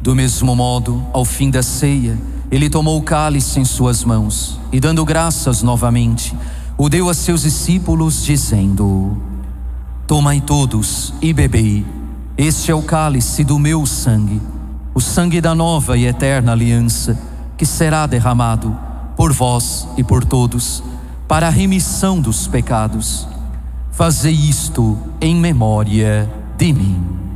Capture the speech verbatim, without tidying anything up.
Do mesmo modo, ao fim da ceia, ele tomou o cálice em suas mãos e, dando graças novamente, o deu a seus discípulos, dizendo: Tomai todos e bebei. Este é o cálice do meu sangue, o sangue da nova e eterna aliança, que será derramado por vós e por todos, para a remissão dos pecados. Fazei isto em memória de mim.